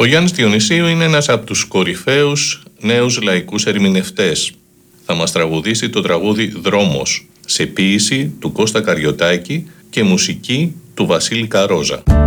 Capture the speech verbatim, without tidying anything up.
Ο Γιάννης Διονυσίου είναι ένας από τους κορυφαίους νέους λαϊκούς ερμηνευτές. Θα μας τραγουδήσει το τραγούδι «Δρόμος» σε ποίηση του Κώστα Καριωτάκη και μουσική του Βασίλη Καρόζα.